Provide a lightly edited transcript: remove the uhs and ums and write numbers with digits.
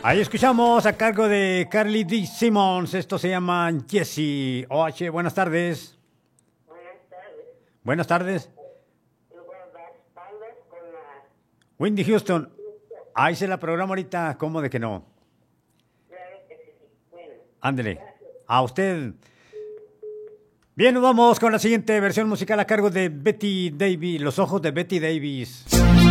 Ahí escuchamos a cargo de Carly D. Simmons. Esto se llama Jesse. OH, buenas tardes. Buenas tardes. Buenas tardes. Yo guardaespaldas con la... Whitney Houston. Ahí se la programa ahorita. ¿Cómo de que no? Claro que sí. Bueno, Ándele. gracias. A usted. Bien, nos vamos con la siguiente versión musical a cargo de Betty Davis. Los ojos de Betty Davis.